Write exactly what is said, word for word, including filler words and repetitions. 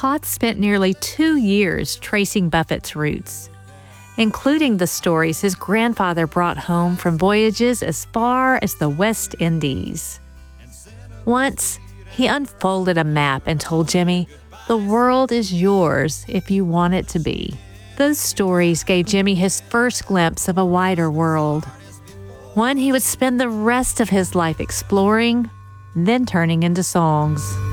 Potts spent nearly two years tracing Buffett's roots, including the stories his grandfather brought home from voyages as far as the West Indies. Once, he unfolded a map and told Jimmy, "The world is yours if you want it to be." Those stories gave Jimmy his first glimpse of a wider world, one he would spend the rest of his life exploring, then turning into songs.